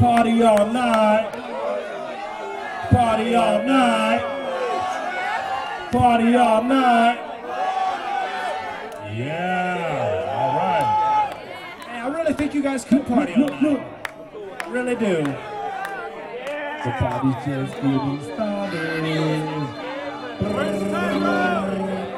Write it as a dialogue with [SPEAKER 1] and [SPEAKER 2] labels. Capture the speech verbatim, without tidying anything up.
[SPEAKER 1] Party all night. Party all night. Party all night. Yeah, all right. Hey, I really think you guys could party all night. I really do. The party's just getting started.